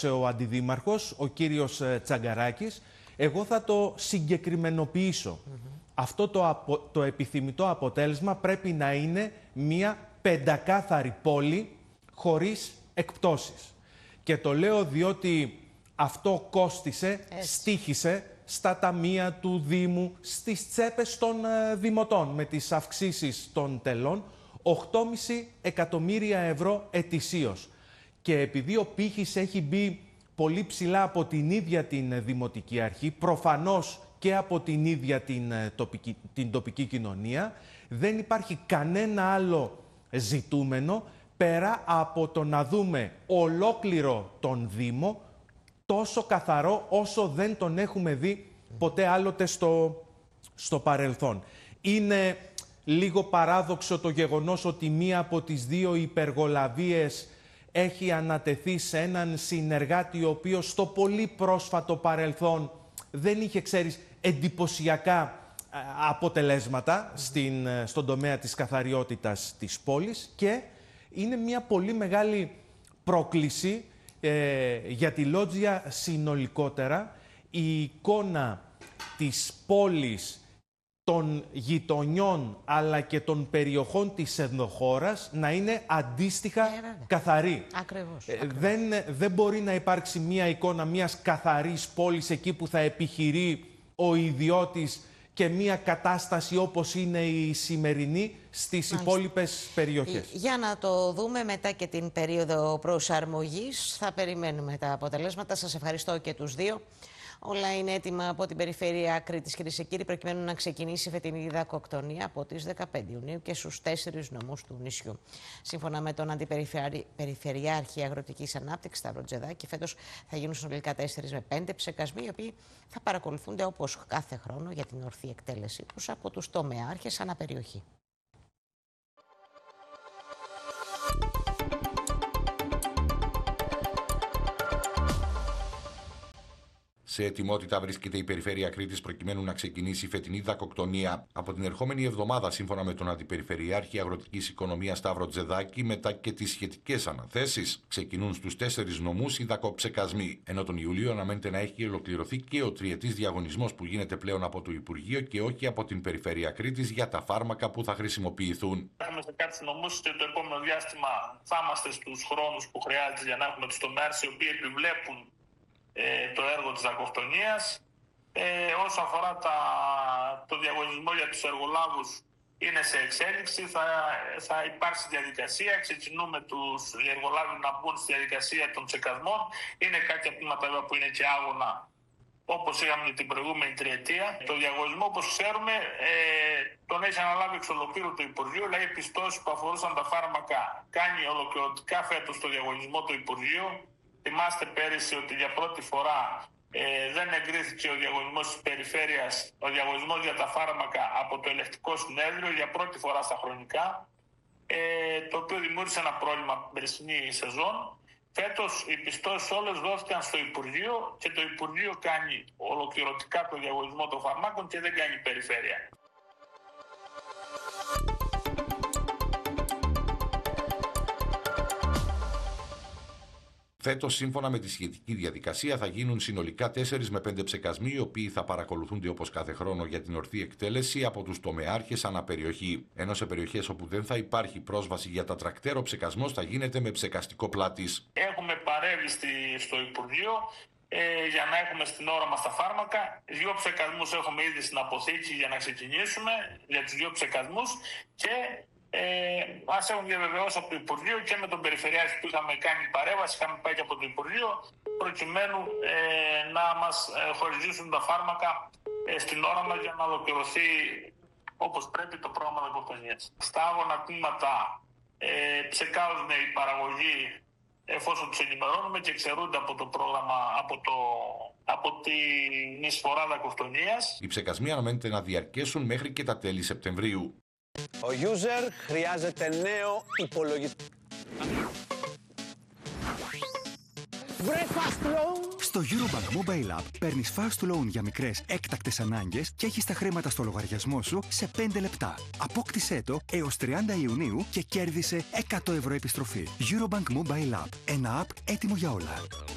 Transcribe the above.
έδωσε ο αντιδήμαρχος, ο κύριος Τσαγκαράκης. Εγώ θα το συγκεκριμενοποιήσω. Αυτό το επιθυμητό αποτέλεσμα πρέπει να είναι μια πεντακάθαρη πόλη χωρίς εκπτώσεις. Και το λέω διότι αυτό κόστισε, στοίχησε στα ταμεία του Δήμου, στις τσέπες των δημοτών με τις αυξήσεις των τελών, 8,5 εκατομμύρια ευρώ ετησίως. Και επειδή ο πύχης έχει μπει πολύ ψηλά από την ίδια την Δημοτική Αρχή, προφανώς και από την ίδια την τοπική κοινωνία, δεν υπάρχει κανένα άλλο ζητούμενο πέρα από το να δούμε ολόκληρο τον Δήμο τόσο καθαρό όσο δεν τον έχουμε δει ποτέ άλλοτε στο παρελθόν. Είναι λίγο παράδοξο το γεγονός ότι μία από τις δύο υπεργολαβίες έχει ανατεθεί σε έναν συνεργάτη ο οποίος στο πολύ πρόσφατο παρελθόν δεν είχε, ξέρεις, εντυπωσιακά αποτελέσματα στον τομέα της καθαριότητας της πόλης, και είναι μια πολύ μεγάλη πρόκληση για τη Λότζια συνολικότερα η εικόνα της πόλης, των γειτονιών αλλά και των περιοχών της ενδοχώρας να είναι αντίστοιχα καθαρή. Ακριβώς. Δεν μπορεί να υπάρξει μια εικόνα μιας καθαρής πόλης εκεί που θα επιχειρεί ο ιδιώτης και μια κατάσταση όπως είναι η σημερινή στις υπόλοιπες περιοχές. Για να το δούμε μετά και την περίοδο προσαρμογής. Θα περιμένουμε τα αποτελέσματα. Σας ευχαριστώ και τους δύο. Όλα είναι έτοιμα από την περιφέρεια Κρήτης, κυρίες και κύριοι, προκειμένου να ξεκινήσει η φετινή διδακτοκτονία από τις 15 Ιουνίου και στους 4 νομούς του νησιού. Σύμφωνα με τον Αντιπεριφερειάρχη Αγροτικής Ανάπτυξης, Σταύρο Τζεδάκη, φέτος θα γίνουν συνολικά 4 με 5 ψεκασμοί, οι οποίοι θα παρακολουθούνται όπως κάθε χρόνο για την ορθή εκτέλεσή τους από τους τομεάρχες αναπεριοχή. Σε ετοιμότητα βρίσκεται η Περιφέρεια Κρήτης προκειμένου να ξεκινήσει η φετινή διδακτοκτονία. Από την ερχόμενη εβδομάδα, σύμφωνα με τον Αντιπεριφερειάρχη Αγροτικής Οικονομίας Σταύρο Τζεδάκη, μετά και τις σχετικές αναθέσεις, ξεκινούν στους 4 νομούς οι δακοψεκασμοί. Ενώ τον Ιούλιο αναμένεται να έχει ολοκληρωθεί και ο τριετής διαγωνισμός που γίνεται πλέον από το Υπουργείο και όχι από την Περιφέρεια Κρήτης για τα φάρμακα που θα χρησιμοποιηθούν. Έχουμε σε κάποιους νομούς και το επόμενο διάστημα θα είμαστε στους χρόνους που χρειάζεται για να έχουμε τους τομέας οι οποίοι επιβλέπουν το έργο της δακοκτονίας. Όσο αφορά το διαγωνισμό για τους εργολάβους, είναι σε εξέλιξη, θα υπάρξει διαδικασία. Ξεκινούμε τους εργολάβους να μπουν στη διαδικασία των ψεκασμών. Είναι κάποια τμήματα που είναι και άγωνα, όπως είχαμε την προηγούμενη τριετία. Το διαγωνισμό, όπως ξέρουμε, τον έχει αναλάβει εξ ολοκλήρου το Υπουργείο, δηλαδή οι πιστώσεις που αφορούσαν τα φάρμακα κάνει ολοκληρωτικά φέτος το διαγωνισμό το Υπουργείο. Θυμάστε πέρυσι ότι για πρώτη φορά δεν εγκρίθηκε ο διαγωνισμός της περιφέρειας, ο διαγωνισμός για τα φάρμακα από το Ελεκτικό Συνέδριο για πρώτη φορά στα χρονικά, το οποίο δημιούργησε ένα πρόβλημα την περσινή σεζόν. Φέτος οι πιστώσεις όλες δόθηκαν στο Υπουργείο και το Υπουργείο κάνει ολοκληρωτικά το διαγωνισμό των φαρμάκων και δεν κάνει η περιφέρεια. Φέτος, σύμφωνα με τη σχετική διαδικασία, θα γίνουν συνολικά 4 με 5 ψεκασμοί, οι οποίοι θα παρακολουθούνται όπως κάθε χρόνο για την ορθή εκτέλεση από τους τομεάρχες αναπεριοχή. Ενώ σε περιοχές όπου δεν θα υπάρχει πρόσβαση για τα τρακτέρ, ο ψεκασμός θα γίνεται με ψεκαστικό πλάτης. Έχουμε παρέμβει στο Υπουργείο για να έχουμε στην ώρα μας τα φάρμακα. 2 ψεκασμούς έχουμε ήδη στην αποθήκη για να ξεκινήσουμε για τους 2 ψεκασμούς και μας έχουν διαβεβαιώσει από το Υπουργείο και με τον Περιφερειάρχη που είχαμε κάνει παρέμβαση, είχαμε πάει και από το Υπουργείο προκειμένου να μας χορηγήσουν τα φάρμακα στην ώρα μας για να ολοκληρωθεί όπως πρέπει το πρόγραμμα δακοκτονίας. Στα άγωνα τμήματα ψεκάζουν η παραγωγή εφόσον τους ενημερώνουμε και εξαιρούνται από το πρόγραμμα, από την εισφορά δακοκτονίας. Οι ψεκασμοί αναμένεται να διαρκέσουν μέχρι και τα τέλη Σεπτεμβρίου. Ο user χρειάζεται νέο υπολογιστή. Βρε fast loan! Στο Eurobank Mobile App παίρνεις fast loan για μικρές έκτακτες ανάγκες και έχεις τα χρήματα στο λογαριασμό σου σε 5 λεπτά. Απόκτησέ το έως 30 Ιουνίου και κέρδισε 100 ευρώ επιστροφή. Eurobank Mobile App. Ένα app έτοιμο για όλα.